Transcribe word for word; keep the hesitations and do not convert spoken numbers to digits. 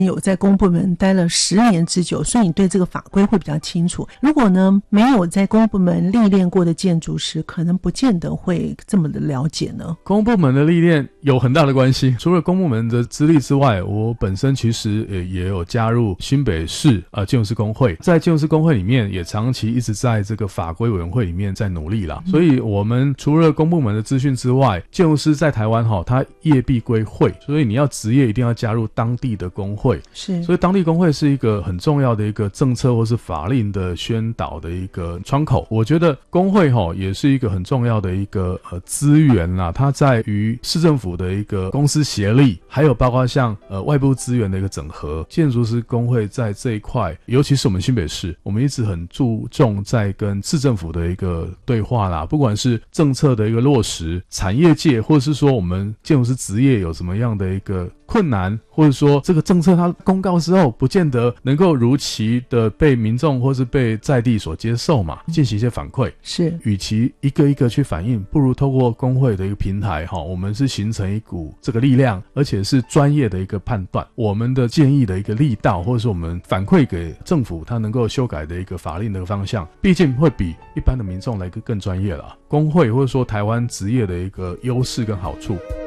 有在公部门待了十年之久，所以你对这个法规会比较清楚。如果呢没有在公部门历练过的建筑师，可能不见得会这么的了解呢。 公部门的历练有很大的关系，除了公部门的资历之外，我本身其实也也有加入新北市呃建筑师工会，在建筑师工会里面也长期一直在这个法规委员会里面在努力啦。所以我们除了公部门的资讯之外，建筑师在台湾齁，它业必归会，所以你要职业一定要加入当地的工会。 是， 所以当地工会是一个很重要的一个政策或是法令的宣导的一个窗口。我觉得工会齁也是一个很重要的一个呃资源啦，它在于市政府的一个公司协力，还有包括像呃外部资源的一个整合。建筑师工会在这一块，尤其是我们新北市，我们一直很注重在跟市政府的一个对话啦，不管是政策的一个落实，产业界或者是说我们建筑师职业有什么样的一个困难，或者说这个政策它公告之后不见得能够如期的被民众或是被在地所接受嘛，进行一些反馈。 是， 与其一个一个去反映，不如透过工会的一个平台，我们是形成一股这个力量，而且是专业的一个判断，我们的建议的一个力道，或者是我们反馈给政府它能够修改的一个法令的方向，毕竟会比一般的民众来个更专业了。工会或者说台湾职业的一个优势跟好处。